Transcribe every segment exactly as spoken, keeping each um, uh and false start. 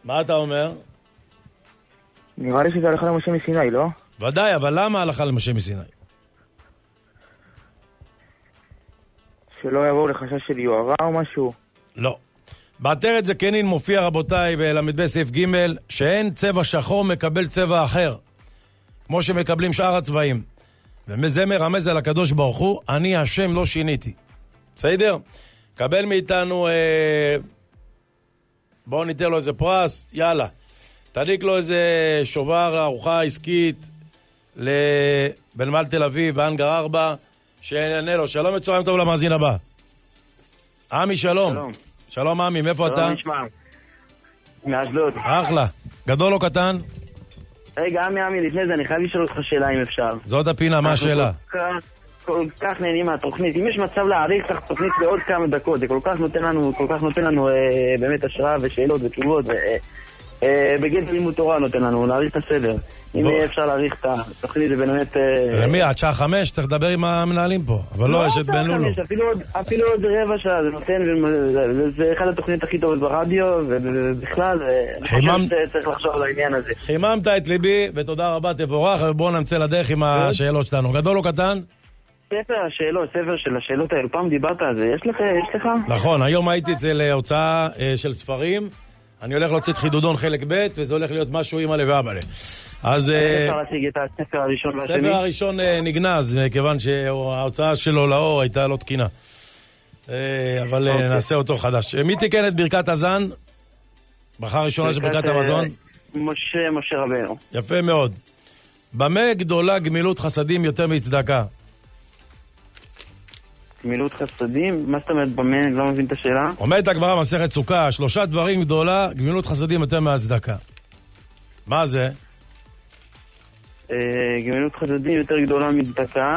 מה אתה אומר? נראה לי שזה הלכה למשה מסיני, לא? ודאי, אבל למה הלכה למשה מסיני? שלא יבואו לחשש של יוהרה או משהו? לא. בעטרת זקנין מופיע, רבותיי, בלמד סעיף ג' שאין צבע שחור מקבל צבע אחר, כמו שמקבלים שאר הצבעים. וזה מרמז על הקדוש ברוך הוא, אני השם לא שיניתי. בסדר? קבל מאיתנו, אה, בואו ניתן לו איזה פרס, יאללה. תדיק לו איזה שובר ארוחה עסקית לבנמל תל אביב, באנגר ארבע, שיענה לו. שלום וצהריים טוב למאזין הבא. עמי, שלום. שלום. שלום עמי, מאיפה אתה? שלום, נשמע. מאשדוד. אחלה. גדול או קטן? רגע, עמי, עמי, לפני זה אני חייב לשאול אותך שאלה אם אפשר. זאת הפינה, מה השאלה? כל כך, כל כך נהנים מהתוכנית. אם יש מצב להאריך את התוכנית בעוד כמה דקות, זה כל כך נותן לנו, כל כך נותן לנו אה, באמת השראה ושאלות ותשובות. אה, אה, בגלל לימוד תורה נותן לנו, להאריך את הסדר. אם יהיה אפשר להאריך את התוכנית, זה באמת... למי, עד שעה חמש? צריך לדבר עם המנהלים פה. אבל לא, יש את בן לולו. אפילו עוד רבע שעה, זה נותן, זה אחד התוכנית הכי טובות ברדיו, ובכלל, אני חושב שצריך לחשוב על העניין הזה. חיממת את ליבי, ותודה רבה, תבורך, ובואו נמצא לדרך עם השאלות שלנו. גדול או קטן? ספר השאלות, ספר של השאלות האלה, פעם דיברת על זה, יש לך? יש לך? נכון, היום הייתי אצל הוצאה של ספרים, אני הולך להוציא את חידודון חלק ב' וזה הולך להיות משהו עם עלה ואבא. אז... אפשר להשיג את הספר הראשון והשני? הספר הראשון נגנז, כיוון שההוצאה שלו לאור הייתה לא תקינה. אבל נעשה אותו חדש. מי תיקן את ברכת הזן? ברכה הראשונה של ברכת המזון? משה, משה רבנו. יפה מאוד. במה גדולה גמילות חסדים יותר מצדקה? גמילות חסדים? מה זאת אומרת במה? אני לא מבין את השאלה. אומרת הגמרא מסכת סוכה, שלושה דברים גדולה, גמילות חסדים יותר מהצדקה. מה זה? גמילות חסדים יותר גדולה מצדקה,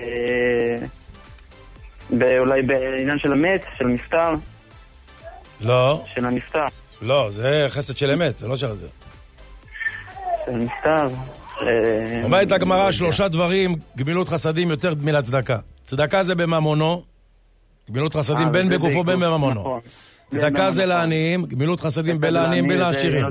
אולי בעניין של המת, של המפטר. לא. של המפטר. לא, זה חסד של אמת, זה לא של זה. של המפטר. אומרת הגמרא, שלושה דברים, גמילות חסדים יותר מהצדקה. צדקה זה בממונו, גמילות חסדים בין בגופו בין בממונו. צדקה זה לעניים, גמילות חסדים בין לעניים בין לעשירים.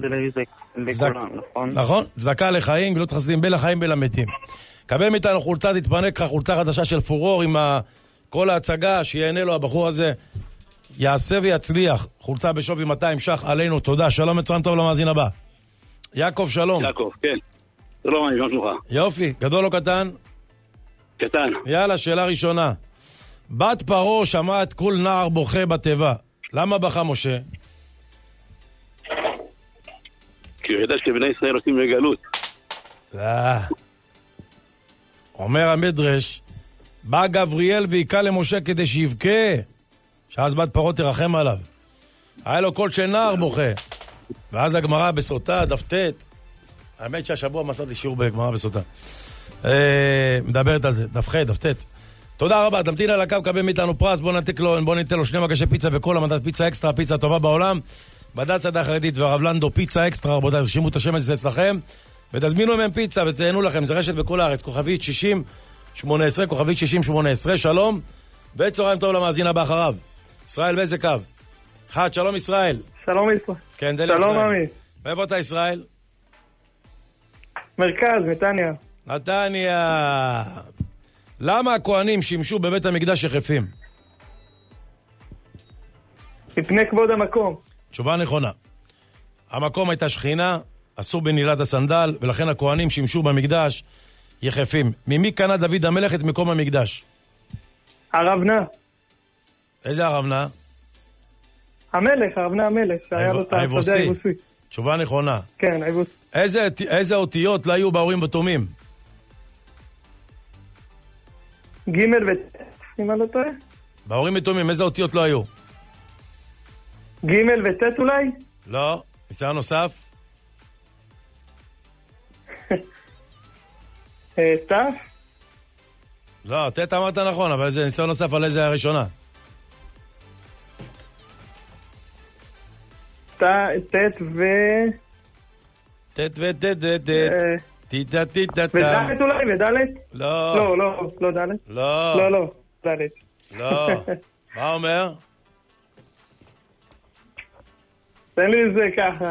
נכון? צדקה לחיים, גמילות חסדים בין לחיים בין למתים. קבל מאיתנו חולצה, תתפנק לך חולצה חדשה של פורור עם כל ההצגה, שיהנה לו הבחור הזה, יעשה ויצליח. חולצה בשווי מאתיים ש"ח עלינו, תודה. שלום וצהריים טוב למאזין הבא. יעקב, שלום. יעקב, כן. שלום, אני גם שלך. יופי, גדול או קטן? קטן. יאללה, שאלה ראשונה. בת פרעה שמעת כל נער בוכה בתיבה. למה בכה משה? כי הוא ידע שבני ישראל עושים לגלות. לא. אומר המדרש, בא גבריאל ויקע למשה כדי שיבכה, שאז בת פרעה תרחם עליו. היה לו קול של נער בוכה. ואז הגמרא בסוטה, דף ט', האמת שהשבוע מסרתי שיעור בגמרא בסוטה. אה, מדברת על זה, דף ח', דף ט'. תודה רבה, תמתין על הקו, קבל מאיתנו פרס, בוא נתק לו, בוא ניתן לו שני מגשי פיצה וכל המדד פיצה אקסטרה, פיצה טובה בעולם. בד"ץ צדה חרדית והרב לנדו, פיצה אקסטרה, רבותיי, רשימו את השם הזה אצלכם, ותזמינו מהם פיצה ותהנו לכם, זה רשת בכל הארץ, כוכבית שישים שמונה עשרה, כוכבית שישים שמונה עשרה, שלום, וצהריים טוב למאזין הבא אחריו. ישראל באיזה קו? אחד, שלום ישראל. שלום ישראל. כן, דלי שלום עמי. מאיפה אתה ישראל? מרכז, נתניה. נתניה. למה הכהנים שימשו בבית המקדש יחפים? מפני כבוד המקום. תשובה נכונה. המקום הייתה שכינה, אסור בנעילת הסנדל, ולכן הכהנים שימשו במקדש יחפים. ממי קנה דוד המלך את מקום המקדש? הרבנה. איזה הרבנה? המלך, הרבנה המלך, שהיה לו את השדה היבוסי. תשובה נכונה. כן, היבוס. איזה, איזה אותיות לא היו באורים ותומים? ג' וט', אם אני לא טועה. באורים ותומים, איזה אותיות לא היו? ג' וט' אולי? לא. ניסיון נוסף? ת'? לא, ט' אמרת נכון, אבל זה ניסיון נוסף על איזה הראשונה. ט' ו... ט' ו... ט' ו... ט' ט' ט' ט' ט' וד' אולי? וד'? לא. לא, לא, לא ד'. לא. לא, לא, ד'. לא. מה אומר? תן לי את זה ככה.